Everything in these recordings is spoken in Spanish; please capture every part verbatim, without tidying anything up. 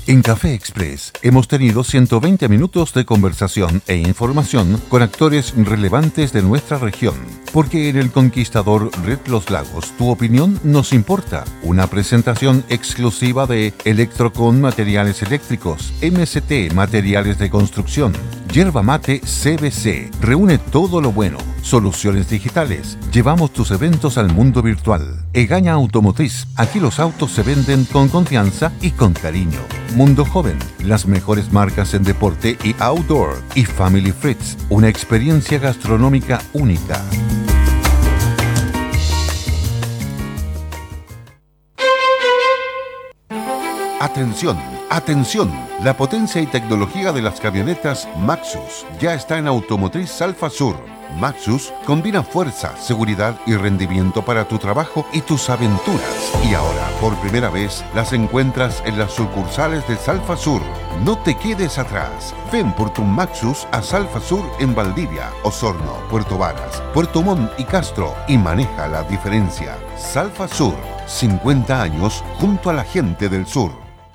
En Café Express hemos tenido ciento veinte minutos de conversación e información con actores relevantes de nuestra región. Porque en El Conquistador Red Los Lagos tu opinión nos importa. Una presentación exclusiva de Electrocon Materiales Eléctricos, M S T Materiales de Construcción, Yerba Mate C B C. Reúne todo lo bueno. Soluciones digitales. Llevamos tus eventos al mundo virtual. Egaña Automotriz. Aquí los autos se venden con confianza y con cariño. Mundo Joven. Las mejores marcas en deporte y outdoor. Y Family Fritz. Una experiencia gastronómica única. Atención, atención. La potencia y tecnología de las camionetas Maxus ya está en Automotriz Alfa Sur. Maxus combina fuerza, seguridad y rendimiento para tu trabajo y tus aventuras. Y ahora, por primera vez, las encuentras en las sucursales de Salfa Sur. No te quedes atrás. Ven por tu Maxus a Salfa Sur en Valdivia, Osorno, Puerto Varas, Puerto Montt y Castro y maneja la diferencia. Salfa Sur, cincuenta años junto a la gente del sur.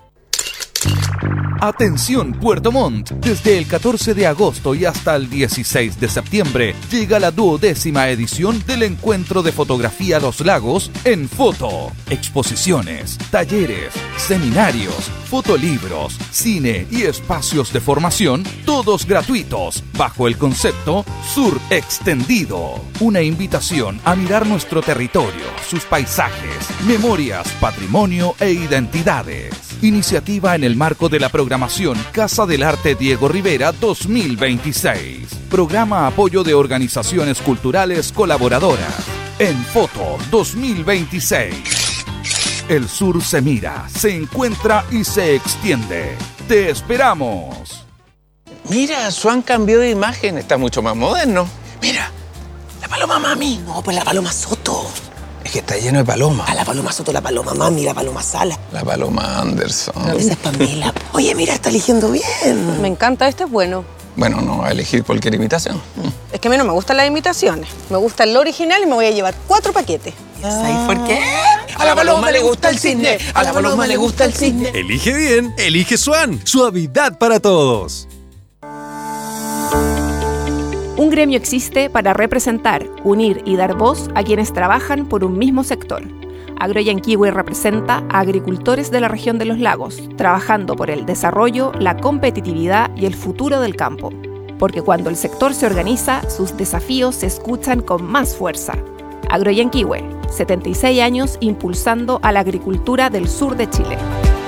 Atención Puerto Montt, desde el catorce de agosto y hasta el dieciséis de septiembre llega la duodécima edición del Encuentro de Fotografía Los Lagos en Foto. Exposiciones, talleres, seminarios, fotolibros, cine y espacios de formación, todos gratuitos, bajo el concepto Sur Extendido. Una invitación a mirar nuestro territorio, sus paisajes, memorias, patrimonio e identidades. Iniciativa en el marco de la programación Casa del Arte Diego Rivera dos mil veintiséis. Programa apoyo de organizaciones culturales colaboradoras. En Foto dos mil veintiséis. El sur se mira, se encuentra y se extiende. ¡Te esperamos! Mira, Swan cambió de imagen, está mucho más moderno. Mira, la paloma mami. No, pues la paloma Soto. Es que está lleno de palomas. A la paloma Soto, la paloma mami, la paloma Sala. La paloma Anderson. Esa es Pamela. Oye, mira, está eligiendo bien. Me encanta, este es bueno. Bueno, no va a elegir cualquier imitación. Es que a mí no me gustan las imitaciones. Me gusta el original y me voy a llevar cuatro paquetes. ¿Sabes por qué? A la paloma le gusta el cisne. A la paloma le gusta el cisne. Elige bien, elige Swan. Suavidad para todos. Un gremio existe para representar, unir y dar voz a quienes trabajan por un mismo sector. Agroyanquihue representa a agricultores de la región de los lagos, trabajando por el desarrollo, la competitividad y el futuro del campo. Porque cuando el sector se organiza, sus desafíos se escuchan con más fuerza. Agroyanquihue, setenta y seis años impulsando a la agricultura del sur de Chile.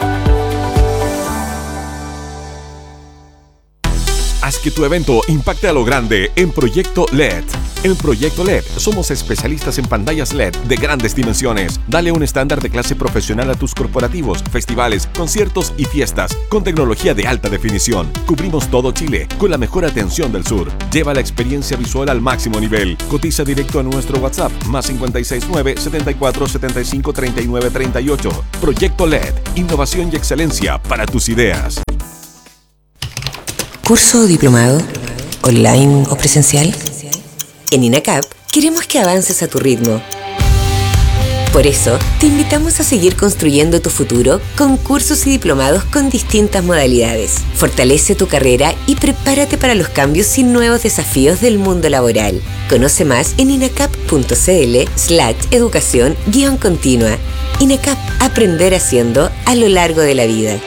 Haz que tu evento impacte a lo grande en Proyecto L E D. En Proyecto L E D somos especialistas en pantallas L E D de grandes dimensiones. Dale un estándar de clase profesional a tus corporativos, festivales, conciertos y fiestas con tecnología de alta definición. Cubrimos todo Chile con la mejor atención del sur. Lleva la experiencia visual al máximo nivel. Cotiza directo a nuestro WhatsApp más cinco seis nueve, setenta y cuatro, setenta y cinco, treinta y nueve, treinta y ocho. Proyecto L E D. Innovación y excelencia para tus ideas. ¿Curso o diplomado? ¿Online o presencial? En INACAP queremos que avances a tu ritmo. Por eso, te invitamos a seguir construyendo tu futuro con cursos y diplomados con distintas modalidades. Fortalece tu carrera y prepárate para los cambios y nuevos desafíos del mundo laboral. Conoce más en inacap.cl slash educación guión continua. INACAP, aprender haciendo a lo largo de la vida.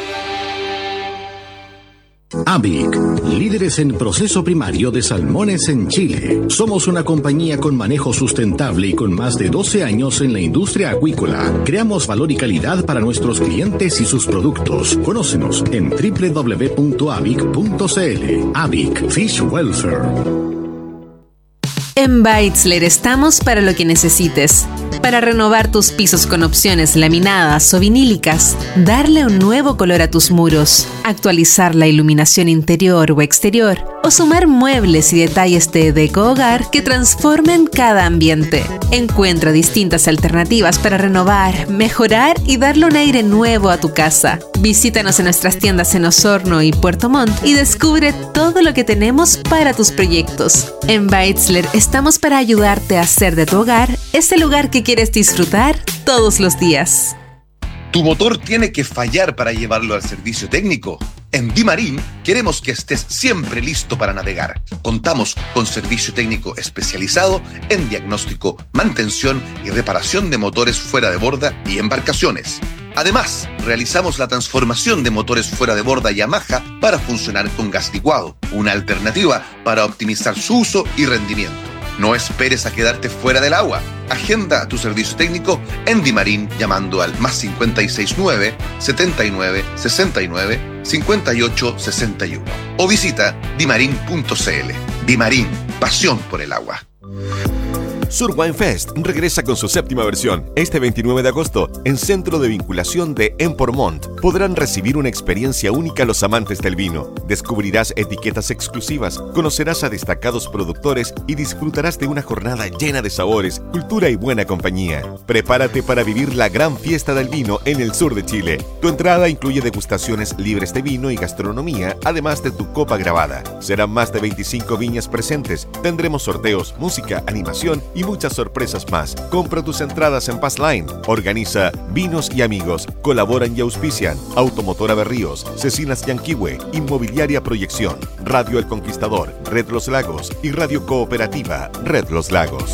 AVIC, líderes en proceso primario de salmones en Chile. Somos una compañía con manejo sustentable y con más de doce años en la industria acuícola. Creamos valor y calidad para nuestros clientes y sus productos. Conócenos en doble u doble u doble u punto avic punto cl. AVIC, Fish Welfare. En Beitzler estamos para lo que necesites. Para renovar tus pisos con opciones laminadas o vinílicas, darle un nuevo color a tus muros, actualizar la iluminación interior o exterior, o sumar muebles y detalles de deco hogar que transformen cada ambiente. Encuentra distintas alternativas para renovar, mejorar y darle un aire nuevo a tu casa. Visítanos en nuestras tiendas en Osorno y Puerto Montt y descubre todo lo que tenemos para tus proyectos. En Beitzler estamos para ayudarte a hacer de tu hogar ese lugar que quieres disfrutar todos los días. ¿Tu motor tiene que fallar para llevarlo al servicio técnico? En Dimarín queremos que estés siempre listo para navegar. Contamos con servicio técnico especializado en diagnóstico, mantención y reparación de motores fuera de borda y embarcaciones. Además, realizamos la transformación de motores fuera de borda Yamaha para funcionar con gas licuado, una alternativa para optimizar su uso y rendimiento. No esperes a quedarte fuera del agua. Agenda tu servicio técnico en Dimarín llamando al más cinco seis nueve, setenta y nueve, sesenta y nueve, cincuenta y ocho sesenta y uno o visita dimarin punto c l. Dimarín, pasión por el agua. Sur Wine Fest regresa con su séptima versión. Este veintinueve de agosto, en Centro de Vinculación de Empormont, podrán recibir una experiencia única los amantes del vino. Descubrirás etiquetas exclusivas, conocerás a destacados productores y disfrutarás de una jornada llena de sabores, cultura y buena compañía. Prepárate para vivir la gran fiesta del vino en el sur de Chile. Tu entrada incluye degustaciones libres de vino y gastronomía, además de tu copa grabada. Serán más de veinticinco viñas presentes. Tendremos sorteos, música, animación y y muchas sorpresas más. Compra tus entradas en Passline. Organiza Vinos y Amigos. Colaboran y auspician Automotora Berríos, Cecinas Yanquihue, Inmobiliaria Proyección, Radio El Conquistador, Red Los Lagos y Radio Cooperativa Red Los Lagos.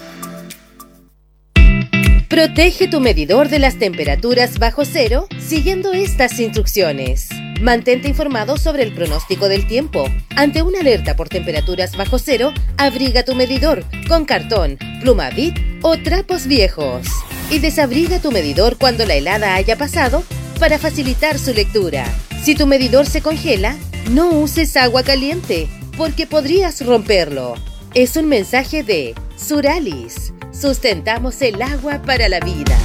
Protege tu medidor de las temperaturas bajo cero siguiendo estas instrucciones. Mantente informado sobre el pronóstico del tiempo. Ante una alerta por temperaturas bajo cero, abriga tu medidor con cartón, pluma Bic o trapos viejos. Y desabriga tu medidor cuando la helada haya pasado para facilitar su lectura. Si tu medidor se congela, no uses agua caliente porque podrías romperlo. Es un mensaje de Suralis. Sustentamos el agua para la vida.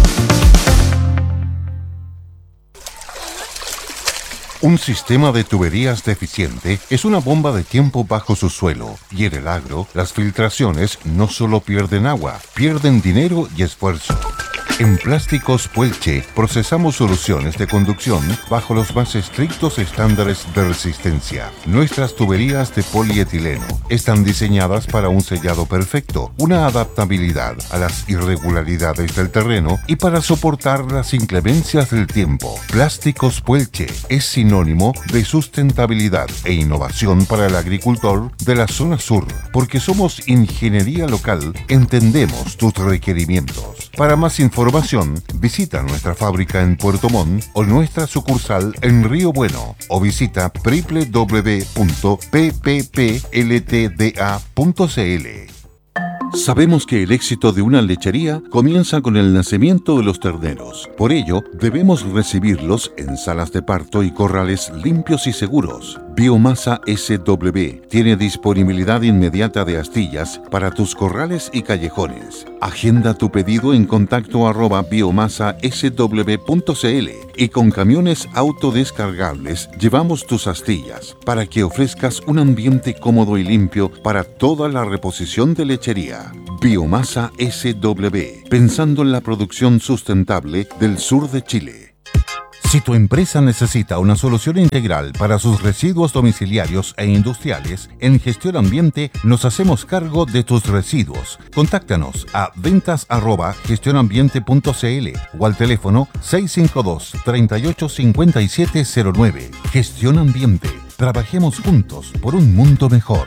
Un sistema de tuberías deficiente es una bomba de tiempo bajo su suelo, y en el agro, las filtraciones no solo pierden agua, pierden dinero y esfuerzo. En Plásticos Puelche procesamos soluciones de conducción bajo los más estrictos estándares de resistencia. Nuestras tuberías de polietileno están diseñadas para un sellado perfecto, una adaptabilidad a las irregularidades del terreno y para soportar las inclemencias del tiempo. Plásticos Puelche es sinónimo de sustentabilidad e innovación para el agricultor de la zona sur, porque somos ingeniería local, entendemos tus requerimientos. Para más información, visita nuestra fábrica en Puerto Montt o nuestra sucursal en Río Bueno o visita doble u doble u doble u punto p p p l t d a punto c l. Sabemos que el éxito de una lechería comienza con el nacimiento de los terneros. Por ello, debemos recibirlos en salas de parto y corrales limpios y seguros. Biomasa S W tiene disponibilidad inmediata de astillas para tus corrales y callejones. Agenda tu pedido en contacto arroba biomasa s w punto c l y con camiones autodescargables llevamos tus astillas para que ofrezcas un ambiente cómodo y limpio para toda la reposición de lechería. Biomasa S W, pensando en la producción sustentable del sur de Chile. Si tu empresa necesita una solución integral para sus residuos domiciliarios e industriales, en Gestión Ambiente nos hacemos cargo de tus residuos. Contáctanos a ventas arroba gestionambiente punto c l o al teléfono seis cinco dos, tres ocho cinco siete cero nueve. Gestión Ambiente. Trabajemos juntos por un mundo mejor.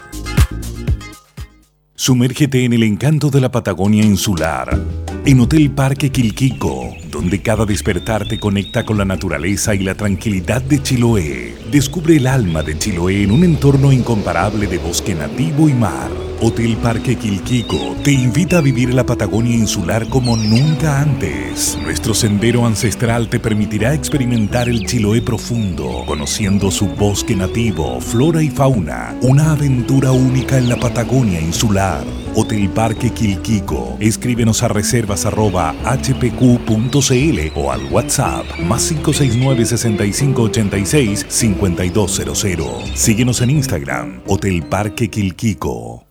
Sumérgete en el encanto de la Patagonia insular, en Hotel Parque Quilquico, donde cada despertar te conecta con la naturaleza y la tranquilidad de Chiloé. Descubre el alma de Chiloé en un entorno incomparable de bosque nativo y mar. Hotel Parque Quilquico te invita a vivir la Patagonia insular como nunca antes. Nuestro sendero ancestral te permitirá experimentar el Chiloé profundo, conociendo su bosque nativo, flora y fauna. Una aventura única en la Patagonia insular. Hotel Parque Quilquico. Escríbenos a reservas arroba h p q punto c l o al WhatsApp más cinco seis nueve, seis cinco ocho seis, cinco dos cero cero. Síguenos en Instagram, Hotel Parque Quilquico.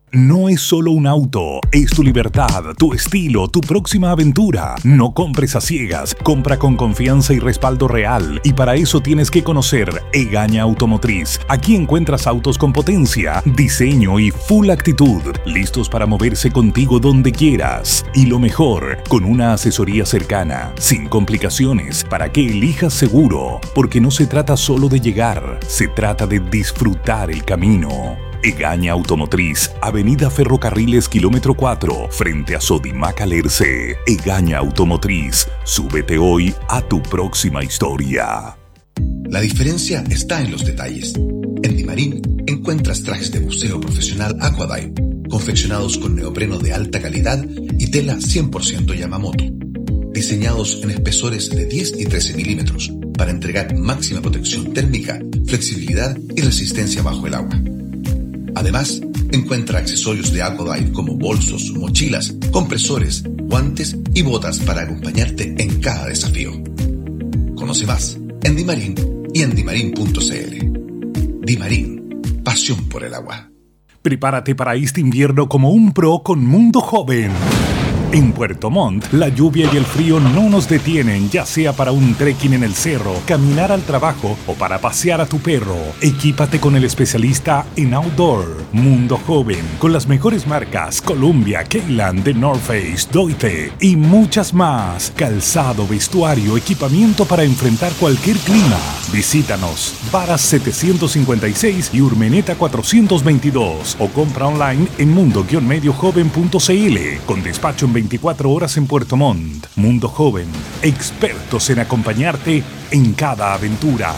No es solo un auto, es tu libertad, tu estilo, tu próxima aventura. No compres a ciegas, compra con confianza y respaldo real. Y para eso tienes que conocer Egaña Automotriz. Aquí encuentras autos con potencia, diseño y full actitud, listos para moverse contigo donde quieras. Y lo mejor, con una asesoría cercana, sin complicaciones, para que elijas seguro. Porque no se trata solo de llegar, se trata de disfrutar el camino. Egaña Automotriz, Avenida Ferrocarriles kilómetro cuatro, frente a Sodimac Alerce. Egaña Automotriz, súbete hoy a tu próxima historia. La diferencia está en los detalles. En Dimarín encuentras trajes de buceo profesional Aquadive, confeccionados con neopreno de alta calidad y tela cien por ciento Yamamoto, diseñados en espesores de diez y trece milímetros para entregar máxima protección térmica, flexibilidad y resistencia bajo el agua. Además, encuentra accesorios de Aquadive como bolsos, mochilas, compresores, guantes y botas para acompañarte en cada desafío. Conoce más en Dimarín y en dimarín punto c l. Dimarín, pasión por el agua. Prepárate para este invierno como un pro con Mundo Joven. En Puerto Montt, la lluvia y el frío no nos detienen, ya sea para un trekking en el cerro, caminar al trabajo o para pasear a tu perro. Equípate con el especialista en outdoor, Mundo Joven, con las mejores marcas Columbia, Keyland, The North Face, Doite y muchas más. Calzado, vestuario, equipamiento para enfrentar cualquier clima. Visítanos, Varas setecientos cincuenta y seis y Urmeneta cuatrocientos veintidós o compra online en mundo guion medio joven punto c l con despacho en veinticuatro horas en Puerto Montt. Mundo Joven, expertos en acompañarte en cada aventura.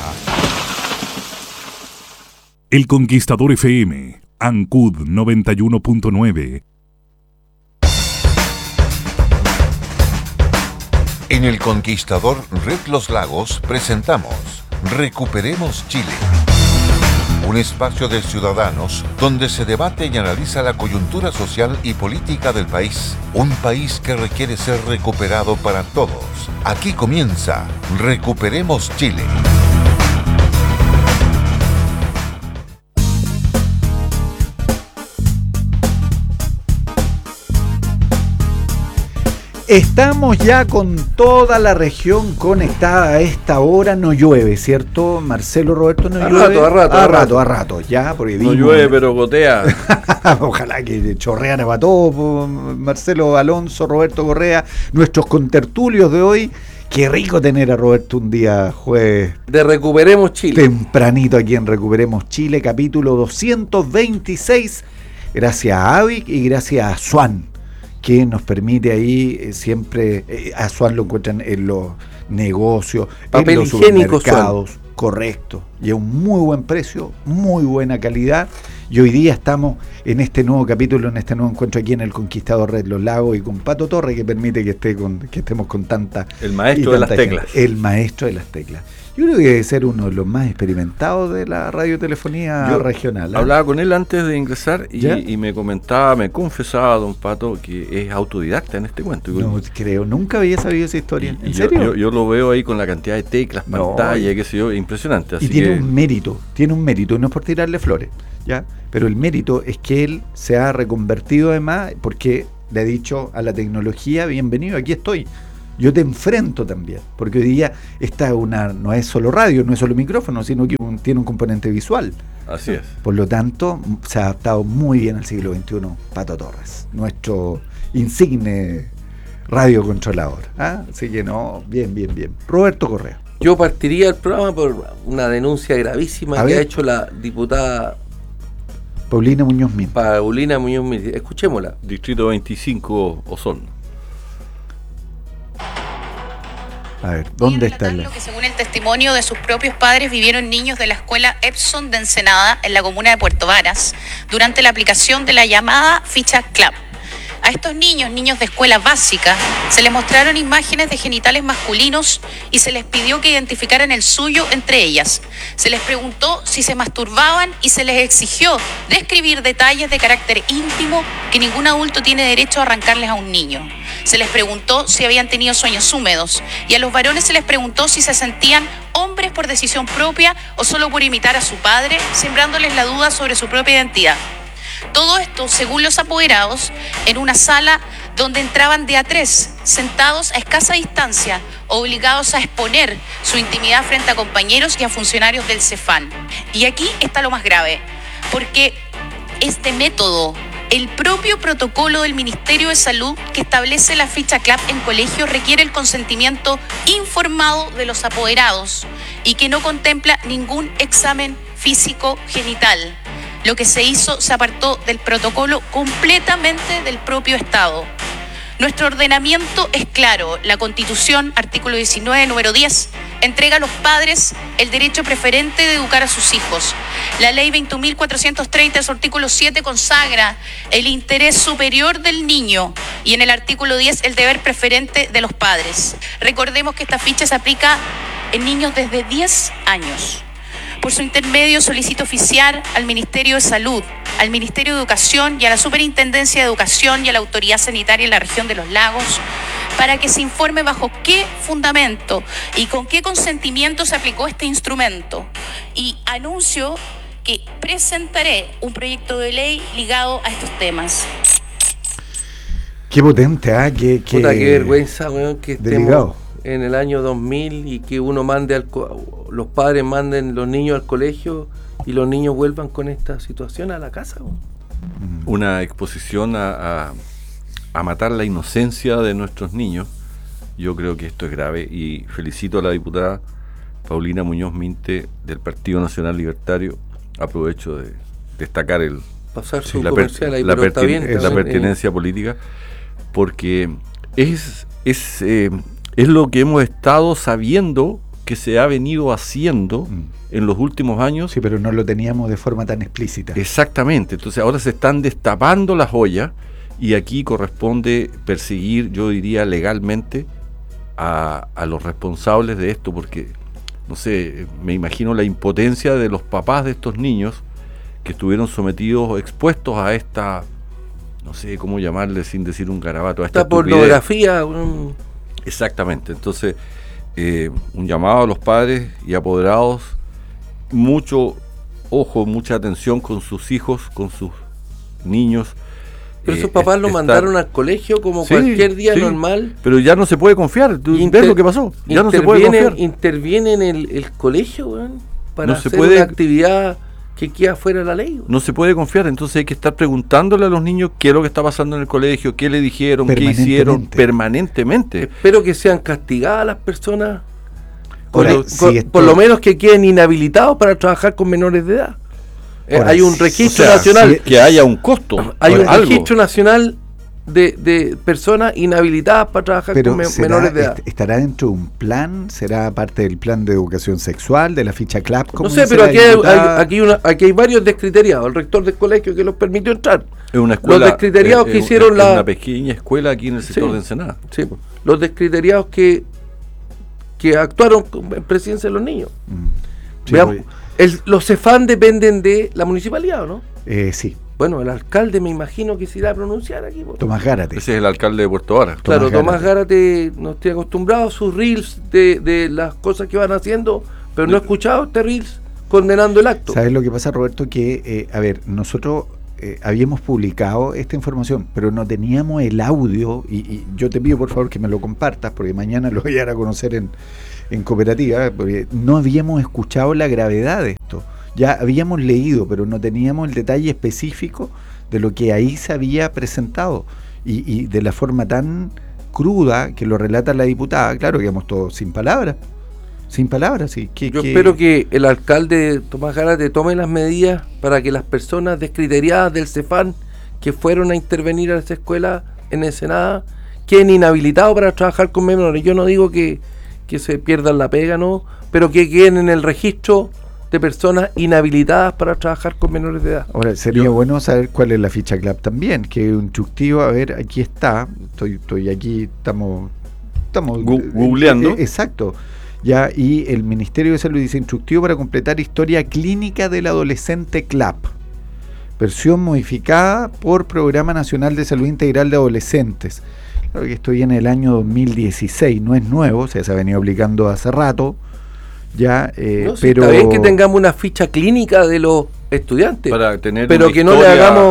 El Conquistador F M, Ancud noventa y uno punto nueve. En El Conquistador Red Los Lagos presentamos Recuperemos Chile. Un espacio de ciudadanos donde se debate y analiza la coyuntura social y política del país. Un país que requiere ser recuperado para todos. Aquí comienza Recuperemos Chile. Estamos ya con toda la región conectada. A esta hora no llueve, ¿cierto, Marcelo, Roberto? No a llueve. Rato, a rato, a a rato, rato, a rato, ya, porque no vimos... llueve, pero gotea. Ojalá que chorrean para todo, Marcelo Alonso, Roberto Correa, nuestros contertulios de hoy. Qué rico tener a Roberto un día jueves. De Recuperemos Chile. Tempranito aquí en Recuperemos Chile, capítulo doscientos veintiséis. Gracias a Avic y gracias a Swan, que nos permite ahí eh, siempre, eh, a Swan lo encuentran en los negocios, papel en los higiénico, supermercados, Swan. Correcto, y a un muy buen precio, muy buena calidad. Y hoy día estamos en este nuevo capítulo, en este nuevo encuentro aquí en el Conquistador Red Los Lagos y con Pato Torre, que permite que esté con, que estemos con tanta... El maestro de las gente. teclas. El maestro de las teclas. Yo creo que debe ser uno de los más experimentados de la radiotelefonía Yo regional. ¿eh? Hablaba con él antes de ingresar y, y me comentaba, me confesaba, don Pato, que es autodidacta en este cuento. No creo, nunca había sabido esa historia. Y, ¿En y serio? Yo, yo, yo lo veo ahí con la cantidad de teclas, No, pantalla, qué sé yo, impresionante. Así y tiene que... un mérito, tiene un mérito, y no es por tirarle flores, ¿ya? Pero el mérito es que él se ha reconvertido además porque le ha dicho a la tecnología, bienvenido, aquí estoy. Yo te enfrento también, porque hoy día esta una, no es solo radio, no es solo micrófono, sino que un, tiene un componente visual. Así es. Por lo tanto, se ha adaptado muy bien al siglo veintiuno Pato Torres, nuestro insigne radiocontrolador. ¿Ah? Así que no, bien, bien, bien. Roberto Correa. Yo partiría el programa por una denuncia gravísima A que ver. ha hecho la diputada Paulina Muñoz Min. Paulina Muñoz Min. Escuchémosla. Distrito veinticinco, Osorno. A ver, ¿dónde está la...? Que según el testimonio de sus propios padres vivieron niños de la escuela Epson de Ensenada en la comuna de Puerto Varas durante la aplicación de la llamada ficha CLAP. A estos niños, niños de escuela básica, se les mostraron imágenes de genitales masculinos y se les pidió que identificaran el suyo entre ellas. Se les preguntó si se masturbaban y se les exigió describir detalles de carácter íntimo que ningún adulto tiene derecho a arrancarles a un niño. Se les preguntó si habían tenido sueños húmedos y a los varones se les preguntó si se sentían hombres por decisión propia o solo por imitar a su padre, sembrándoles la duda sobre su propia identidad. Todo esto, según los apoderados, en una sala donde entraban de a tres, sentados a escasa distancia, obligados a exponer su intimidad frente a compañeros y a funcionarios del Cefam. Y aquí está lo más grave, porque este método, el propio protocolo del Ministerio de Salud que establece la ficha C L A P en colegios, requiere el consentimiento informado de los apoderados y que no contempla ningún examen físico genital. Lo que se hizo se apartó del protocolo completamente del propio Estado. Nuestro ordenamiento es claro. La Constitución, artículo diecinueve, número diez, entrega a los padres el derecho preferente de educar a sus hijos. La Ley veintiún mil cuatrocientos treinta, su artículo siete, consagra el interés superior del niño y en el artículo diez el deber preferente de los padres. Recordemos que esta ficha se aplica en niños desde diez años. Por su intermedio solicito oficiar al Ministerio de Salud, al Ministerio de Educación y a la Superintendencia de Educación y a la Autoridad Sanitaria en la región de los Lagos para que se informe bajo qué fundamento y con qué consentimiento se aplicó este instrumento. Y anuncio que presentaré un proyecto de ley ligado a estos temas. Qué potente, ¿ah? ¿eh? Qué, qué, Puta, qué vergüenza, weón, que estemos delicado en el año dos mil y que uno mande al co- los padres manden los niños al colegio y los niños vuelvan con esta situación a la casa. Una exposición a, a, a matar la inocencia de nuestros niños. Yo creo que esto es grave y felicito a la diputada Paulina Muñoz Minte del Partido Nacional Libertario. Aprovecho de destacar el pasar su la, comercial ahí, la, pero está bien, la está bien, pertinencia eh. política, porque es es eh, es lo que hemos estado sabiendo que se ha venido haciendo mm. en los últimos años. Sí, pero no lo teníamos de forma tan explícita. Exactamente. Entonces ahora se están destapando las ollas y aquí corresponde perseguir, yo diría legalmente, a, a los responsables de esto, porque, no sé, me imagino la impotencia de los papás de estos niños que estuvieron sometidos o expuestos a esta, no sé cómo llamarle sin decir un garabato, a esta, esta pornografía. Un... Exactamente. Entonces, eh, un llamado a los padres y apoderados, mucho ojo, mucha atención con sus hijos, con sus niños. Pero eh, esos papás lo estar... mandaron al colegio como sí, cualquier día sí, normal. Pero ya no se puede confiar. Tú Inter... ves lo que pasó. Ya no se puede confiar. Interviene en el, el colegio, weón, para no hacer se puede... una actividad que queda fuera de la ley. No se puede confiar, entonces hay que estar preguntándole a los niños qué es lo que está pasando en el colegio, qué le dijeron, qué hicieron permanentemente. Espero que sean castigadas las personas, Ahora, por, si por, esto... por lo menos que queden inhabilitados para trabajar con menores de edad. Ahora, hay un registro o sea, nacional. Si, que haya un costo. Hay un algo. registro nacional de, de personas inhabilitadas para trabajar Pero con me, será, menores de edad. ¿estará dentro de un plan? ¿Será parte del plan de educación sexual, de la ficha C L A P? No sé, pero aquí hay, hay, aquí, una, aquí hay varios descriteriados. El rector del colegio que los permitió entrar. Es una escuela, los descriteriados es, que es hicieron una, la... una pequeña escuela aquí en el sector sí, de Ensenada. Sí, los descriteriados que, que actuaron en presidencia de los niños. Mm. Sí, Veamos, el, los Cefam dependen de la municipalidad, ¿no? Eh, sí. Bueno, el alcalde me imagino que se irá a pronunciar aquí. Por... Tomás Gárate. Ese es el alcalde de Puerto Vara. Claro, Tomás Tomás Gárate, Gárate no estoy acostumbrado a sus reels de, de las cosas que van haciendo, pero no he escuchado este reels condenando el acto. ¿Sabes lo que pasa, Roberto? Que, eh, a ver, nosotros eh, habíamos publicado esta información, pero no teníamos el audio, y, y yo te pido por favor que me lo compartas, porque mañana lo voy a dar a conocer en, en cooperativa, porque no habíamos escuchado la gravedad de esto. Ya habíamos leído, pero no teníamos el detalle específico de lo que ahí se había presentado y, y de la forma tan cruda que lo relata la diputada. Claro, quedamos todos sin palabras, sin palabras. Sí. Que, Yo que... espero que el alcalde Tomás Gárate tome las medidas para que las personas descriteriadas del Cefam que fueron a intervenir a esa escuela en Ensenada queden inhabilitados para trabajar con menores. Yo no digo que, que se pierdan la pega, no, pero que queden en el registro de personas inhabilitadas para trabajar con menores de edad. Ahora, sería Yo, bueno saber cuál es la ficha C L A P también, que es un instructivo. A ver, aquí está, estoy estoy aquí, estamos estamos googleando. Eh, eh, exacto. Ya, y el Ministerio de Salud dice instructivo para completar historia clínica del adolescente C L A P. Versión modificada por Programa Nacional de Salud Integral de Adolescentes. Claro que esto viene del año dos mil dieciséis, no es nuevo, o sea, se ha venido aplicando hace rato. Ya, eh, no, sí, pero está bien que tengamos una ficha clínica de los estudiantes, para tener pero que no le hagamos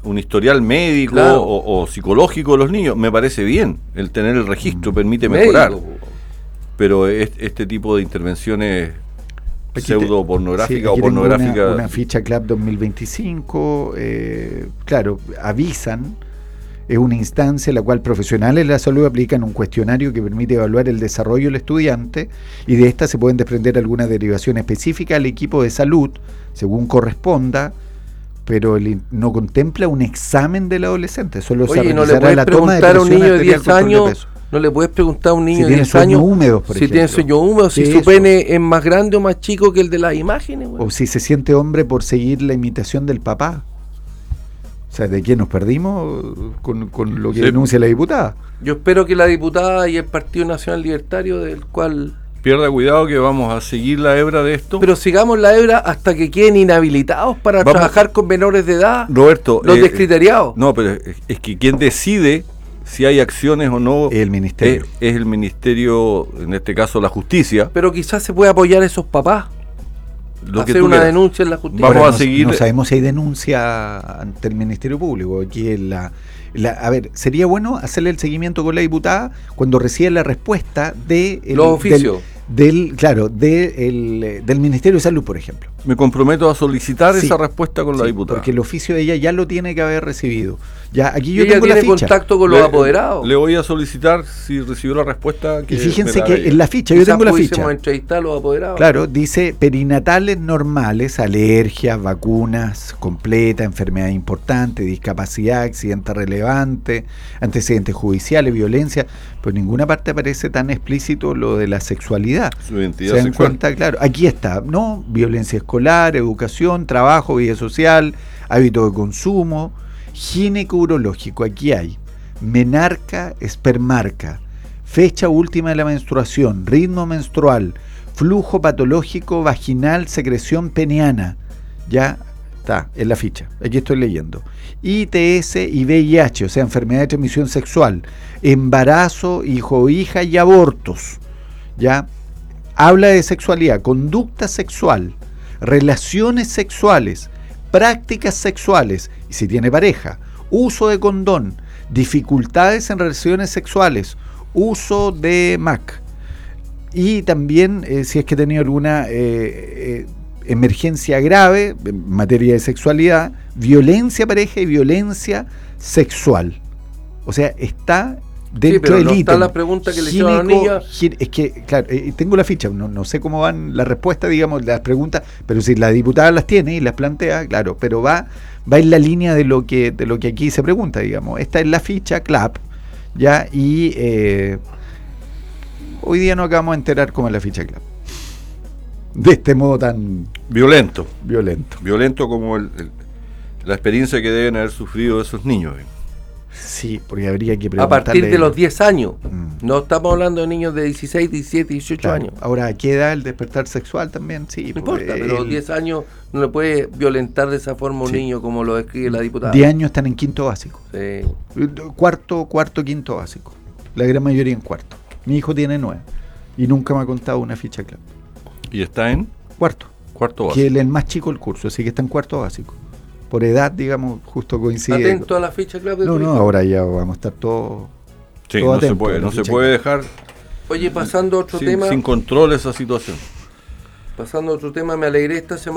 un historial médico Claro. o, o psicológico de los niños, me parece bien. El tener el registro permite Médico, mejorar. po. Pero es- este tipo de intervenciones Aquí te- pseudo pornográficas sí, o aquí tengo pornográficas. Una, una ficha Club dos mil veinticinco, eh, claro, avisan, es una instancia en la cual profesionales de la salud aplican un cuestionario que permite evaluar el desarrollo del estudiante y de esta se pueden desprender algunas derivaciones específicas al equipo de salud, según corresponda, pero el in- no contempla un examen del adolescente, solo se Oye, ¿no le realizará puedes la toma de preguntar a un presión niño de arterial, diez control de años? peso. No le puedes preguntar a un niño Si de tiene diez sueños años húmedos, por si tiene ejemplo. sueños húmedos, si Sí, su eso. pene es más grande o más chico que el de las imágenes. güey. O si se siente hombre por seguir la imitación del papá. O sea, ¿de quién nos perdimos con, con lo que Sí. denuncia la diputada? Yo espero que la diputada y el Partido Nacional Libertario, del cual... Pierda cuidado que vamos a seguir la hebra de esto. Pero sigamos la hebra hasta que queden inhabilitados para Vamos- trabajar con menores de edad. Roberto, Los eh, descriteriados. No, pero es, es que quien decide si hay acciones o no el ministerio. Es, es el ministerio, en este caso la justicia. Pero quizás se puede apoyar a esos papás. Lo que hacer tú una quieras. denuncia en la justicia. Vamos Ahora, a no, seguir. no sabemos si hay denuncia ante el Ministerio Público. Aquí es la, la- a ver, sería bueno hacerle el seguimiento con la diputada cuando reciba la respuesta de el- Los oficios. Del, del claro, de el- del Ministerio de Salud, por ejemplo. Me comprometo a solicitar Sí. esa respuesta con la Sí, diputada. porque el oficio de ella ya lo tiene que haber recibido. Ya aquí Y yo ella tengo la tiene ficha. contacto con los Le- apoderados. Le voy a solicitar si recibió la respuesta. Que Y fíjense me la que dé. en la ficha, yo Quizás tengo la pudiésemos ficha. entrevistar a los apoderados. Claro, dice perinatales normales, alergias, vacunas completa, enfermedad importante, discapacidad, accidente relevante, antecedentes judiciales, violencia. Pues en ninguna parte aparece tan explícito lo de la sexualidad. Su identidad Se dan sexual. cuenta, claro, aquí está, ¿no? Violencia escolar, educación, trabajo, vida social, hábito de consumo, gineco-urológico, aquí hay menarca, espermarca, fecha última de la menstruación, ritmo menstrual, flujo patológico vaginal, secreción peneana, ya está en la ficha, aquí estoy leyendo, I T S y V I H, o sea, enfermedad de transmisión sexual, embarazo, hijo o hija y abortos, ya, habla de sexualidad, conducta sexual, relaciones sexuales, prácticas sexuales, y si tiene pareja, uso de condón, dificultades en relaciones sexuales, uso de M A C, y también eh, si es que ha tenido alguna eh, eh, emergencia grave en materia de sexualidad, violencia pareja y violencia sexual. O sea, está dentro Sí, pero del no está ítem. la pregunta que le hicieron a los Gineco- niños. gi- Es que, claro, eh, tengo la ficha, no, no sé cómo van las respuestas, digamos, las preguntas, pero si la diputada las tiene y las plantea, claro, pero va, va en la línea de lo que, de lo que aquí se pregunta, digamos. Esta es la ficha CLAP, ya, y eh, hoy día nos acabamos de enterar cómo es la ficha CLAP. De este modo tan Violento. violento. Violento como el- el- la experiencia que deben haber sufrido esos niños. eh. Sí, porque habría que A preguntarle. partir de los diez años. Mm. No estamos hablando de niños de dieciséis, diecisiete, dieciocho Claro. años. Ahora, ¿a qué edad el despertar sexual también? Sí, No porque importa, pero el- diez años no le puede violentar de esa forma a un Sí. niño como lo describe la diputada. diez años están en quinto básico. Sí. Cuarto, cuarto, quinto básico. La gran mayoría en cuarto. Mi hijo tiene nueve. Y nunca me ha contado una ficha CLAP. Y está en Cuarto. cuarto Que básico. él es el más chico del curso, así que está en cuarto básico. Por edad, digamos, justo coincide. Atento a la ficha clave de No, tu no, hijo. ahora ya vamos a estar todos. Sí, todo no se atento puede, a la no se ficha puede CLAP. dejar Oye, pasando a otro sin, tema. sin control esa situación. Pasando a otro tema, me alegré esta semana.